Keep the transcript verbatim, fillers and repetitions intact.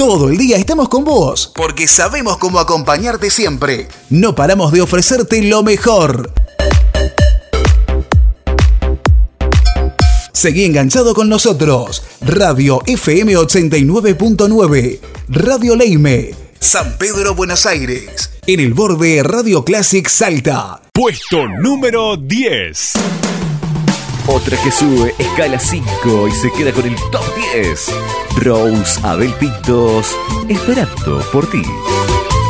Todo el día estamos con vos, porque sabemos cómo acompañarte siempre. No paramos de ofrecerte lo mejor. Seguí enganchado con nosotros. Radio F M ochenta y nueve punto nueve. Radio Leime, San Pedro, Buenos Aires. En el borde Radio Classic Salta. Puesto número diez. Otra que sube, escala cinco y se queda con el top diez. Rose Abel Pintos, esperando por ti.